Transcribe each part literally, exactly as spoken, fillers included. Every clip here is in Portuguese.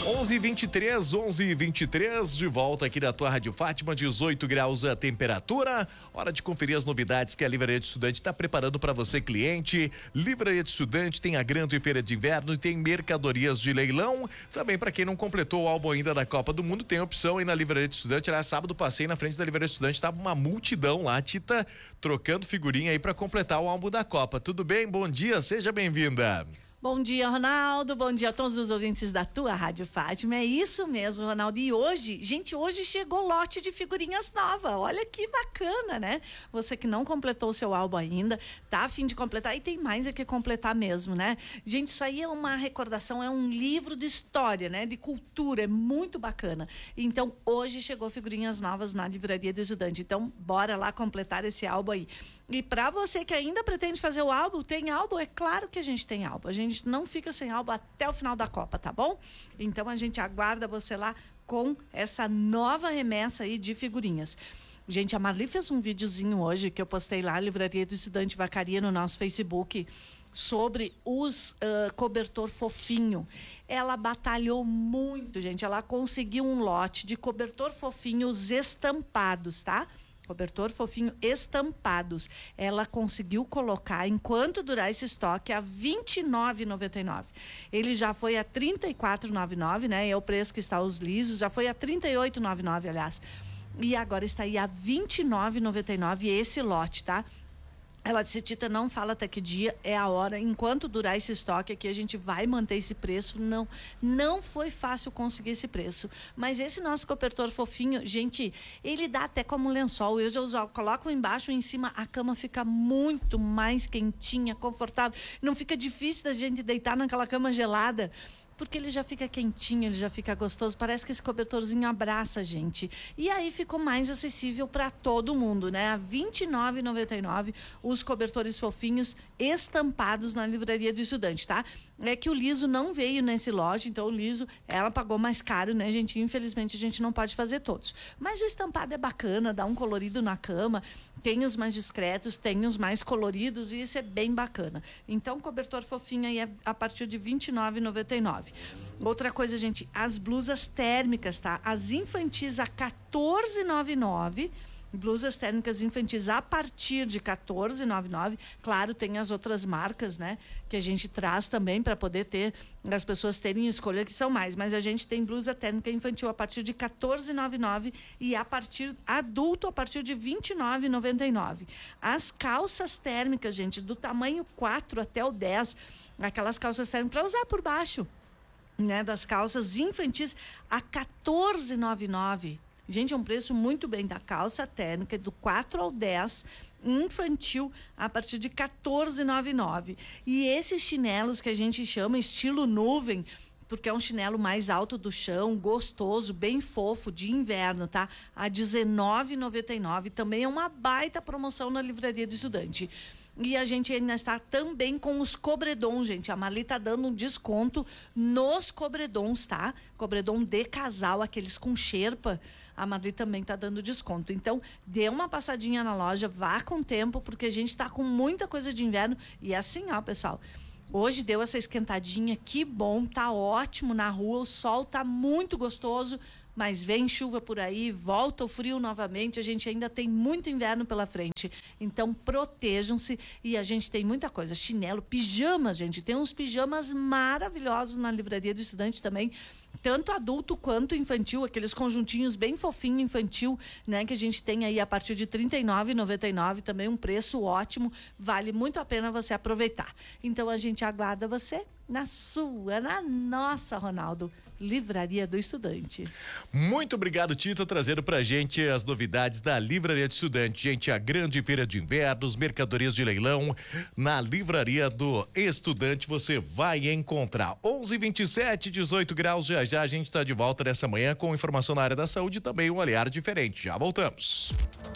onze e vinte e três, onze e vinte e três, de volta aqui da tua Rádio Fátima, dezoito graus a temperatura. Hora de conferir as novidades que a Livraria do Estudante está preparando para você, cliente. Livraria do Estudante tem a grande feira de inverno e tem mercadorias de leilão. Também para quem não completou o álbum ainda da Copa do Mundo, tem opção aí na Livraria do Estudante. Era sábado, passei na frente da Livraria do Estudante, tava uma multidão lá, Tita, trocando figurinha aí para completar o álbum da Copa. Tudo bem? Bom dia, seja bem-vinda. Bom dia, Ronaldo. Bom dia a todos os ouvintes da tua Rádio Fátima. É isso mesmo, Ronaldo. E hoje, gente, hoje chegou lote de figurinhas nova. Olha que bacana, né? Você que não completou o seu álbum ainda, tá a fim de completar. E tem mais é que completar mesmo, né? Gente, isso aí é uma recordação, é um livro de história, né? De cultura, é muito bacana. Então, hoje chegou figurinhas novas na Livraria do Estudante. Então, bora lá completar esse álbum aí. E pra você que ainda pretende fazer o álbum, tem álbum? É claro que a gente tem álbum. A gente A gente não fica sem álbum até o final da Copa, tá bom? Então a gente aguarda você lá com essa nova remessa aí de figurinhas. Gente, a Marli fez um videozinho hoje que eu postei lá, Livraria do Estudante Vacaria, no nosso Facebook, sobre os uh, cobertor fofinho. Ela batalhou muito, gente. Ela conseguiu um lote de cobertor fofinhos estampados, tá? Cobertor fofinho estampados. Ela conseguiu colocar, enquanto durar esse estoque, a vinte e nove reais e noventa e nove centavos. Ele já foi a trinta e quatro reais e noventa e nove centavos, né? É o preço que está os lisos. Já foi a trinta e oito reais e noventa e nove centavos, aliás. E agora está aí a vinte e nove reais e noventa e nove centavos esse lote, tá? Ela disse, Tita, não fala até que dia é a hora, enquanto durar esse estoque aqui, a gente vai manter esse preço. Não, não foi fácil conseguir esse preço, mas esse nosso cobertor fofinho, gente, ele dá até como lençol. Eu já uso, coloco embaixo e em cima, a cama fica muito mais quentinha, confortável, não fica difícil da gente deitar naquela cama gelada, porque ele já fica quentinho, ele já fica gostoso, parece que esse cobertorzinho abraça a gente. E aí ficou mais acessível para todo mundo, né? A vinte e nove reais e noventa e nove centavos os cobertores fofinhos estampados na Livraria do Estudante, tá? É que o liso não veio nesse lote, então o liso, ela pagou mais caro, né, gente? Infelizmente a gente não pode fazer todos. Mas o estampado é bacana, dá um colorido na cama, tem os mais discretos, tem os mais coloridos e isso é bem bacana. Então, cobertor fofinho aí é a partir de vinte e nove reais e noventa e nove centavos. Outra coisa, gente, as blusas térmicas, tá? As infantis a quatorze reais e noventa e nove centavos. Blusas térmicas infantis a partir de quatorze reais e noventa e nove centavos. Claro, tem as outras marcas, né? Que a gente traz também para poder ter, as pessoas terem escolha, que são mais. Mas a gente tem blusa térmica infantil a partir de quatorze reais e noventa e nove centavos e a partir adulto a partir de vinte e nove reais e noventa e nove centavos. As calças térmicas, gente, do tamanho quatro até o dez, aquelas calças térmicas para usar por baixo, né? Das calças infantis a quatorze reais e noventa e nove centavos. Gente, é um preço muito bem da calça térmica do quatro ao dez, infantil a partir de quatorze reais e noventa e nove centavos. E esses chinelos que a gente chama estilo nuvem, porque é um chinelo mais alto do chão, gostoso, bem fofo, de inverno, tá? A dezenove reais e noventa e nove centavos. Também é uma baita promoção na Livraria do Estudante. E a gente ainda está também com os cobredons, gente. A Marli tá dando um desconto nos cobredons, tá? Cobredon de casal, aqueles com xerpa. A Marli também tá dando desconto. Então, dê uma passadinha na loja, vá com tempo, porque a gente tá com muita coisa de inverno. E assim, ó, pessoal, hoje deu essa esquentadinha, que bom, tá ótimo na rua, o sol tá muito gostoso, mas vem chuva por aí, volta o frio novamente, a gente ainda tem muito inverno pela frente, então protejam-se e a gente tem muita coisa, chinelo, pijamas, gente, tem uns pijamas maravilhosos na Livraria do Estudante também, tanto adulto quanto infantil, aqueles conjuntinhos bem fofinho infantil, né, que a gente tem aí a partir de trinta e nove reais e noventa e nove centavos, também um preço ótimo, vale muito a pena você aproveitar. Então a gente aguarda você na sua, na nossa, Ronaldo, Livraria do Estudante. Muito obrigado, Tita, trazendo pra gente as novidades da Livraria do Estudante. Gente, a grande feira de inverno, os mercadorias de leilão na Livraria do Estudante você vai encontrar. onze e vinte e sete, dezoito graus, já já a gente está de volta nessa manhã com informação na área da saúde e também um olhar diferente. Já voltamos.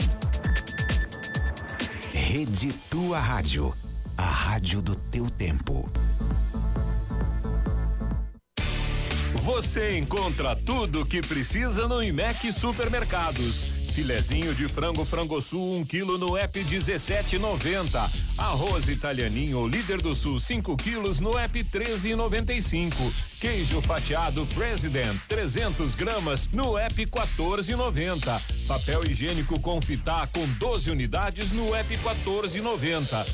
Rede Tua Rádio, a rádio do teu tempo. Você encontra tudo o que precisa no Imec Supermercados. Filezinho de frango Frangosul, um quilo no app dezessete e noventa. Arroz italianinho líder do sul, cinco quilos no app treze e noventa e cinco. Queijo fatiado President, trezentos gramas no app quatorze e noventa. Papel higiênico Confitá com doze unidades no app quatorze e noventa.